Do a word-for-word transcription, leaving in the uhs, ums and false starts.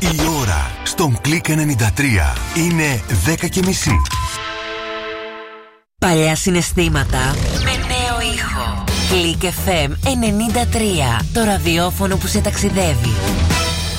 Η ώρα στον Κλικ ενενήντα τρία είναι δέκα και μισή. Παλιά συναισθήματα με νέο ήχο. Κλικ εφ εμ ενενήντα τρία. Το ραδιόφωνο που σε ταξιδεύει.